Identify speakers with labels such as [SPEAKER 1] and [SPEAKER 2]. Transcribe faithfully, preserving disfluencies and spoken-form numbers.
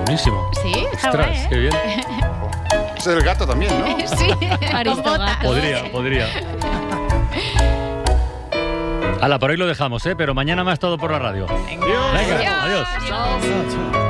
[SPEAKER 1] buenísimo.
[SPEAKER 2] Sí, está
[SPEAKER 1] Ostras,
[SPEAKER 2] guay, ¿eh?
[SPEAKER 1] qué bien.
[SPEAKER 3] Ese es el gato también, ¿no?
[SPEAKER 2] Sí, con botas.
[SPEAKER 1] Podría, podría. Hala, por hoy lo dejamos, ¿eh? Pero mañana más todo por la radio.
[SPEAKER 2] Venga.
[SPEAKER 1] Venga, adiós.
[SPEAKER 2] Adiós.